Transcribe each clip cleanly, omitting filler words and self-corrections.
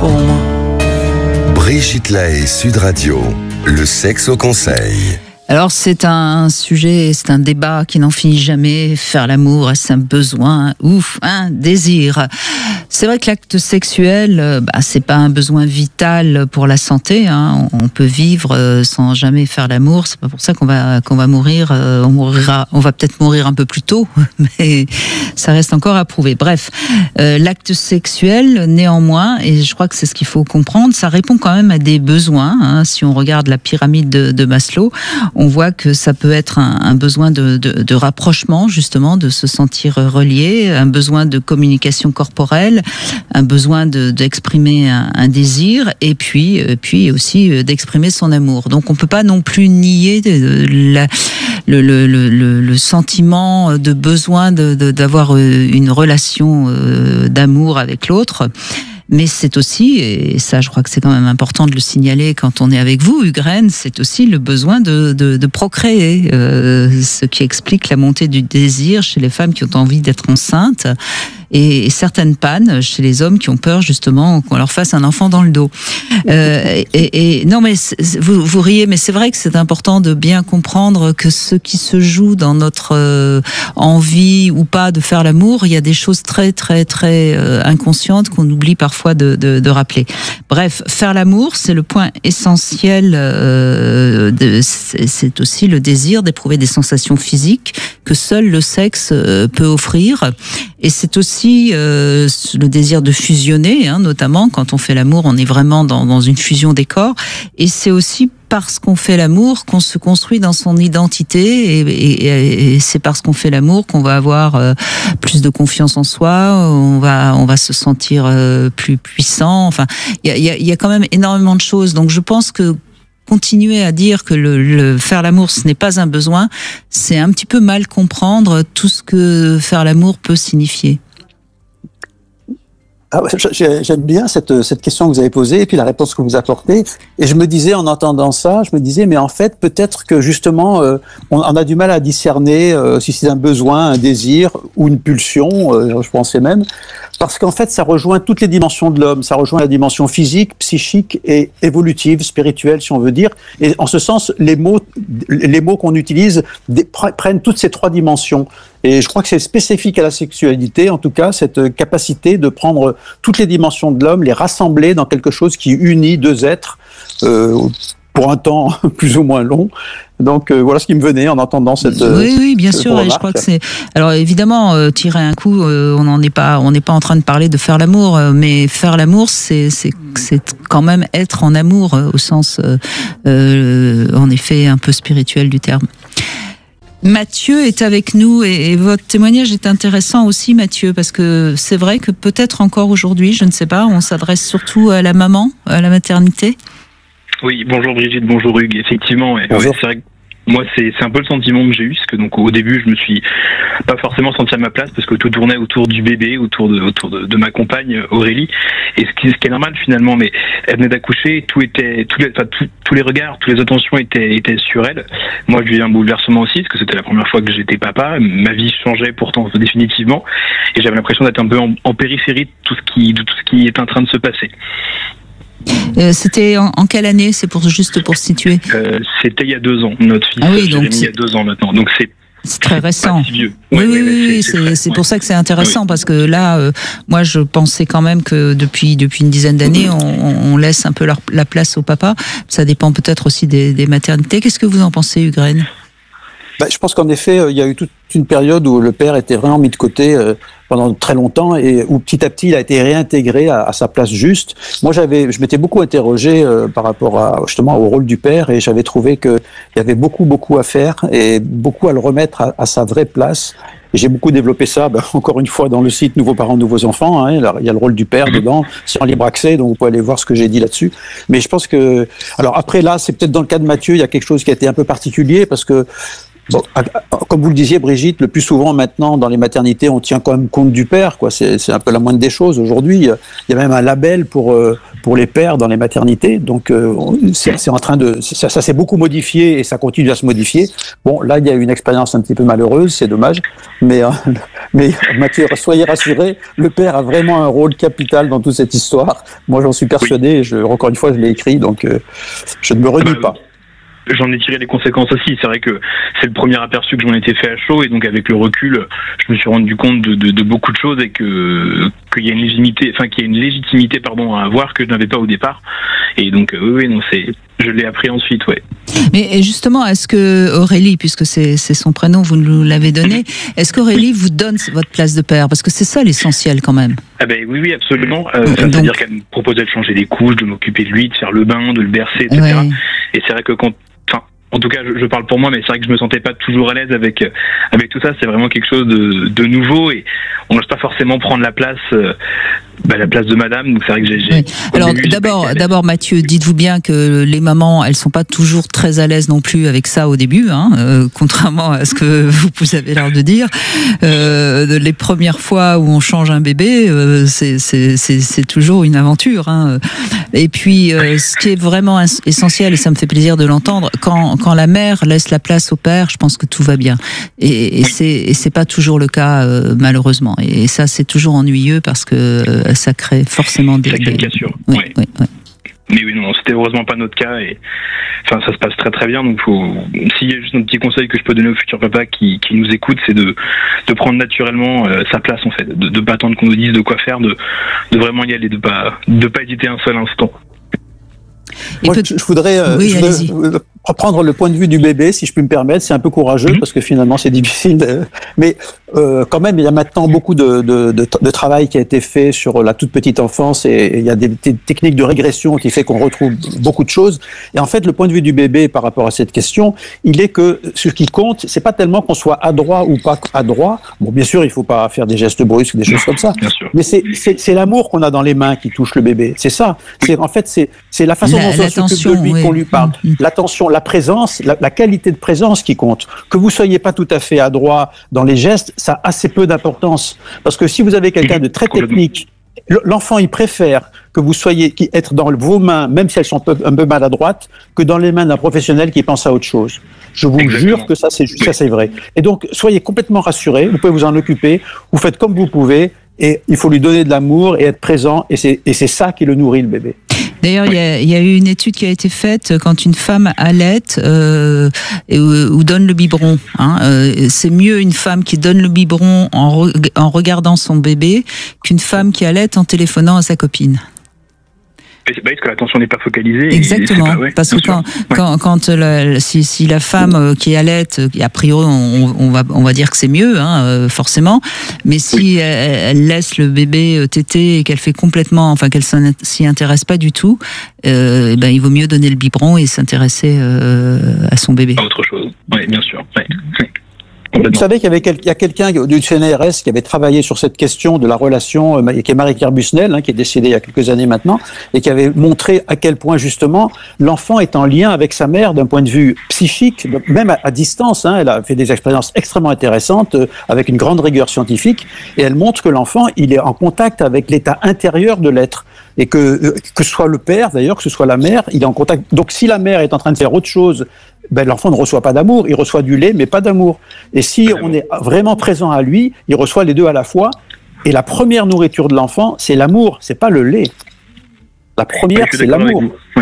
pour moi. Brigitte Lahaie, Sud Radio, le sexe au conseil. Alors c'est un sujet, c'est un débat qui n'en finit jamais. Faire l'amour, est-ce un besoin ou un désir? C'est vrai que l'acte sexuel, c'est pas un besoin vital pour la santé. Hein. On peut vivre sans jamais faire l'amour. C'est pas pour ça qu'on va mourir. On va peut-être mourir un peu plus tôt, mais ça reste encore à prouver. Bref, l'acte sexuel, néanmoins, et je crois que c'est ce qu'il faut comprendre, ça répond quand même à des besoins. Hein. Si on regarde la pyramide de Maslow, on voit que ça peut être un besoin de rapprochement, justement, de se sentir relié, un besoin de communication corporelle, un besoin d'exprimer un désir, et puis aussi d'exprimer son amour. Donc on peut pas non plus nier le sentiment de besoin d'avoir une relation d'amour avec l'autre. Mais c'est aussi, et ça je crois que c'est quand même important de le signaler quand on est avec vous, Hugues, c'est aussi le besoin de procréer, ce qui explique la montée du désir chez les femmes qui ont envie d'être enceintes, et certaines pannes chez les hommes qui ont peur justement qu'on leur fasse un enfant dans le dos. Non mais vous riez, mais c'est vrai que c'est important de bien comprendre que ce qui se joue dans notre envie ou pas de faire l'amour, il y a des choses très très très inconscientes qu'on oublie parfois de rappeler. Bref, faire l'amour, c'est le point essentiel. C'est aussi le désir d'éprouver des sensations physiques que seul le sexe peut offrir. Et c'est aussi le désir de fusionner, hein, notamment quand on fait l'amour, on est vraiment dans une fusion des corps. Et c'est aussi parce qu'on fait l'amour qu'on se construit dans son identité, et c'est parce qu'on fait l'amour qu'on va avoir plus de confiance en soi, on va se sentir plus puissant. Enfin, il y a quand même énormément de choses. Donc je pense que continuer à dire que le faire l'amour, ce n'est pas un besoin, c'est un petit peu mal comprendre tout ce que faire l'amour peut signifier. Ah ouais, j'aime bien cette question que vous avez posée et puis la réponse que vous apportez. Et je me disais, en entendant ça, mais en fait, peut-être que justement, on a du mal à discerner si c'est un besoin, un désir ou une pulsion, je pensais même, parce qu'en fait, ça rejoint toutes les dimensions de l'homme. Ça rejoint la dimension physique, psychique et évolutive, spirituelle, si on veut dire. Et en ce sens, les mots qu'on utilise prennent toutes ces trois dimensions. Et je crois que c'est spécifique à la sexualité, en tout cas, cette capacité de prendre toutes les dimensions de l'homme, les rassembler dans quelque chose qui unit deux êtres pour un temps plus ou moins long. Donc voilà ce qui me venait en entendant cette oui, bien sûr. Et je crois que c'est. Alors évidemment, tirer un coup, on n'est pas en train de parler de faire l'amour, mais faire l'amour, c'est quand même être en amour au sens, en effet, un peu spirituel du terme. Mathieu est avec nous et votre témoignage est intéressant aussi, Mathieu, parce que c'est vrai que peut-être encore aujourd'hui, je ne sais pas, on s'adresse surtout à la maman, à la maternité. Oui, bonjour Brigitte, bonjour Hugues, effectivement. Ouais, c'est vrai que moi, c'est un peu le sentiment que j'ai eu, parce que donc au début, je me suis pas forcément senti à ma place, parce que tout tournait autour du bébé, autour de ma compagne Aurélie, et ce qui est normal finalement. Mais elle venait d'accoucher, tous les regards, toutes les attentions étaient sur elle. Moi, je vis un bouleversement aussi, parce que c'était la première fois que j'étais papa. Ma vie changeait pourtant définitivement, et j'avais l'impression d'être un peu en périphérie de tout ce qui est en train de se passer. C'était en quelle année? C'est juste pour situer. C'était il y a 2 ans. Notre fils, donc il y a 2 ans maintenant. Donc c'est très récent. Pas si vieux. Oui, c'est pour ça que c'est intéressant, parce que là, moi, je pensais quand même que depuis une dizaine d'années, on laisse un peu la place au papa. Ça dépend peut-être aussi des maternités. Qu'est-ce que vous en pensez, Hugues? Je pense qu'en effet, il y a eu toute une période où le père était vraiment mis de côté pendant très longtemps, et où petit à petit il a été réintégré à sa place juste. Moi, je m'étais beaucoup interrogé par rapport justement au rôle du père, et j'avais trouvé qu'il y avait beaucoup à faire et beaucoup à le remettre à sa vraie place. Et j'ai beaucoup développé ça, encore une fois, dans le site Nouveaux parents, nouveaux enfants. Hein, il y a le rôle du père dedans, c'est en libre accès, donc vous pouvez aller voir ce que j'ai dit là-dessus. Mais je pense que, alors après là, c'est peut-être dans le cas de Mathieu, il y a quelque chose qui a été un peu particulier, parce que bon, comme vous le disiez, Brigitte, le plus souvent maintenant dans les maternités, on tient quand même compte du père, quoi. C'est un peu la moindre des choses. Aujourd'hui, il y a même un label pour pour les pères dans les maternités. Donc, c'est en train de, ça s'est beaucoup modifié et ça continue à se modifier. Bon, là, il y a une expérience un petit peu malheureuse, c'est dommage. Mais Mathieu, soyez rassuré, le père a vraiment un rôle capital dans toute cette histoire. Moi, j'en suis persuadé. Encore une fois, je l'ai écrit, donc je ne me renie pas. J'en ai tiré les conséquences aussi. C'est vrai que c'est le premier aperçu que j'en étais fait à chaud, et donc avec le recul, je me suis rendu compte de beaucoup de choses, et qu'il y a une légitimité, à avoir que je n'avais pas au départ. Et donc je l'ai appris ensuite, ouais. Mais justement, est-ce que Aurélie, puisque c'est son prénom, vous nous l'avez donné, est-ce qu'Aurélie vous donne votre place de père? Parce que c'est ça l'essentiel quand même. Ah ben oui, absolument. C'est-à-dire qu'elle me proposait de changer les couches, de m'occuper de lui, de faire le bain, de le bercer, etc. Ouais. Et c'est vrai que en tout cas, je parle pour moi, mais c'est vrai que je me sentais pas toujours à l'aise avec tout ça. C'est vraiment quelque chose de nouveau, et on n'ose pas forcément prendre la place de madame. Donc c'est vrai que j'ai oui. Alors d'abord, Mathieu, dites-vous bien que les mamans, elles sont pas toujours très à l'aise non plus avec ça au début, contrairement à ce que vous avez l'air de dire. Les premières fois où on change un bébé, c'est toujours une aventure. Et puis, ce qui est vraiment essentiel, et ça me fait plaisir de l'entendre, quand la mère laisse la place au père, je pense que tout va bien. Et c'est pas toujours le cas, malheureusement. Et ça, c'est toujours ennuyeux parce que ça crée forcément des cassures. Oui. Mais oui, non, c'était heureusement pas notre cas, et ça se passe très très bien. Donc s'il y a juste un petit conseil que je peux donner aux futurs papas qui nous écoutent, c'est de prendre naturellement sa place, en fait, de pas attendre qu'on nous dise de quoi faire, de vraiment y aller, de pas hésiter un seul instant. Moi, je voudrais reprendre le point de vue du bébé, si je puis me permettre. C'est un peu courageux parce que finalement c'est difficile, mais quand même il y a maintenant beaucoup de travail qui a été fait sur la toute petite enfance, et il y a des techniques de régression qui fait qu'on retrouve beaucoup de choses. Et en fait, le point de vue du bébé par rapport à cette question, il est que ce qui compte, c'est pas tellement qu'on soit adroit ou pas adroit. Bon, bien sûr, il faut pas faire des gestes brusques, des choses comme ça, mais c'est l'amour qu'on a dans les mains qui touche le bébé. C'est ça. C'est la façon dont on s'occupe de lui, qu'on lui parle, l'attention, la présence, la qualité de présence qui compte. Que vous soyez pas tout à fait adroit dans les gestes, ça a assez peu d'importance. Parce que si vous avez quelqu'un de très technique, l'enfant, il préfère que vous soyez être dans vos mains, même si elles sont un peu maladroites, que dans les mains d'un professionnel qui pense à autre chose. Je vous jure que ça c'est vrai. Et donc, soyez complètement rassurés, vous pouvez vous en occuper, vous faites comme vous pouvez, et il faut lui donner de l'amour et être présent, et c'est ça qui le nourrit, le bébé. D'ailleurs, il y a eu une étude qui a été faite quand une femme allaite ou donne le biberon. C'est mieux une femme qui donne le biberon en regardant son bébé qu'une femme qui allaite en téléphonant à sa copine. C'est parce que l'attention n'est pas focalisée. Exactement, parce que si la femme qui allaite, a priori on va dire que c'est mieux, forcément, mais si elle laisse le bébé téter et qu'elle fait complètement, qu'elle s'y intéresse pas du tout, il vaut mieux donner le biberon et s'intéresser à son bébé. À autre chose, oui, bien sûr. Ouais. Vous savez qu'il y a quelqu'un du CNRS qui avait travaillé sur cette question de la relation, qui est Marie-Claire Busnel, qui est décédée il y a quelques années maintenant, et qui avait montré à quel point justement l'enfant est en lien avec sa mère d'un point de vue psychique, même à distance. Elle a fait des expériences extrêmement intéressantes avec une grande rigueur scientifique, et elle montre que l'enfant, il est en contact avec l'état intérieur de l'être. Et que ce soit le père, d'ailleurs, que ce soit la mère, il est en contact. Donc si la mère est en train de faire autre chose, l'enfant ne reçoit pas d'amour, il reçoit du lait, mais pas d'amour. Et si on est vraiment présent à lui, il reçoit les deux à la fois. Et la première nourriture de l'enfant, c'est l'amour, c'est pas le lait. La première, c'est l'amour.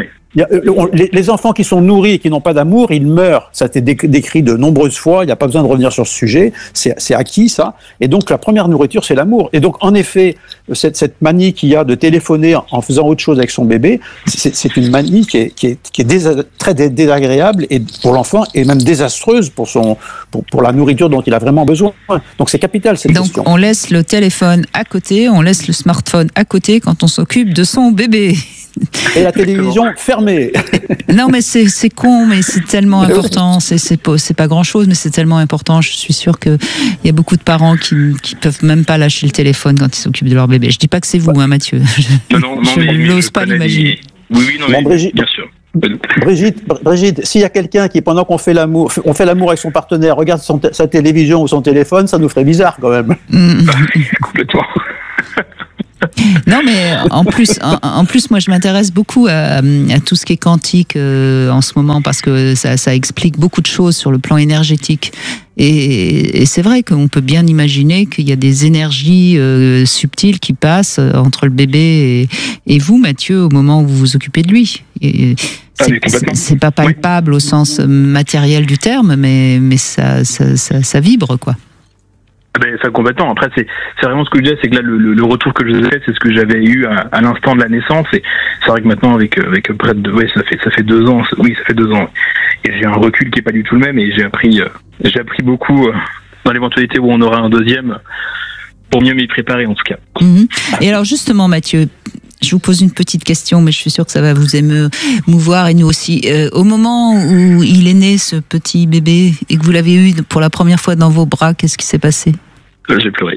Les enfants qui sont nourris et qui n'ont pas d'amour, ils meurent. Ça a été décrit de nombreuses fois, il n'y a pas besoin de revenir sur ce sujet, c'est acquis ça. Et donc la première nourriture, c'est l'amour. Et donc en effet, cette manie qu'il y a de téléphoner en faisant autre chose avec son bébé, c'est une manie qui est très désagréable et pour l'enfant, et même désastreuse pour la nourriture dont il a vraiment besoin. Donc c'est capital cette question. Donc on laisse le téléphone à côté, on laisse le smartphone à côté quand on s'occupe de son bébé. Et la télévision fermée. Non, mais c'est con, mais c'est tellement important. C'est pas grand chose, mais c'est tellement important. Je suis sûre qu'il y a beaucoup de parents qui peuvent même pas lâcher le téléphone quand ils s'occupent de leur bébé. Je dis pas que c'est vous, Brigitte, je n'ose pas l'imaginer. Oui, non, mais Brigitte, bien sûr. Brigitte, s'il y a quelqu'un qui, pendant qu'on fait l'amour avec son partenaire, regarde sa télévision ou son téléphone, ça nous ferait bizarre quand même. Complètement. Non, mais en plus, moi, je m'intéresse beaucoup à tout ce qui est quantique en ce moment parce que ça explique beaucoup de choses sur le plan énergétique. Et c'est vrai qu'on peut bien imaginer qu'il y a des énergies subtiles qui passent entre le bébé et vous, Mathieu, au moment où vous vous occupez de lui. C'est pas palpable au sens matériel du terme, mais ça vibre, quoi. Ça complètement. Après, c'est vraiment ce que je disais, c'est que là, le retour que je vous ai fait, c'est ce que j'avais eu à l'instant de la naissance. Et c'est vrai que maintenant, avec près de, ça fait 2 ans. Oui, ça fait 2 ans. Et j'ai un recul qui est pas du tout le même. Et j'ai appris beaucoup dans l'éventualité où on aura un deuxième, pour mieux m'y préparer en tout cas. Et alors justement, Mathieu, je vous pose une petite question, mais je suis sûre que ça va vous émouvoir et nous aussi. Au moment où il est né, ce petit bébé, et que vous l'avez eu pour la première fois dans vos bras, qu'est-ce qui s'est passé ? J'ai pleuré.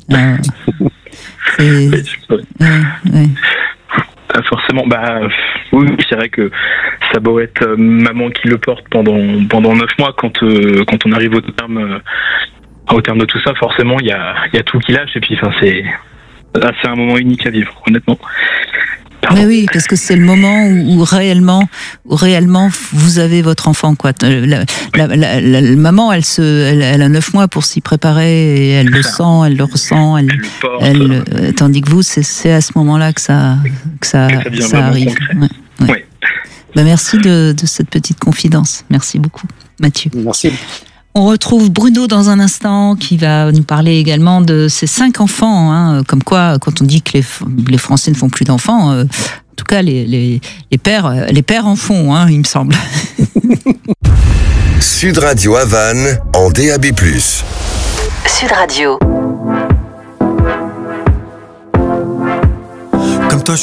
J'ai pleuré. Forcément, oui, c'est vrai que ça doit être maman qui le porte pendant 9 mois quand on arrive au terme de tout ça. Forcément, il y a tout qui lâche et puis c'est un moment unique à vivre, honnêtement. Mais oui, parce que c'est le moment où réellement vous avez votre enfant, quoi. La maman, elle a 9 mois pour s'y préparer et elle le sent, elle le ressent, tandis que vous, c'est à ce moment-là que ça arrive. Ouais. Merci de cette petite confidence. Merci beaucoup, Mathieu. Merci. On retrouve Bruno dans un instant qui va nous parler également de ses 5 enfants. Comme quoi, quand on dit que les Français ne font plus d'enfants, en tout cas les pères en font, il me semble. Sud Radio Havane en DAB+. Sud Radio.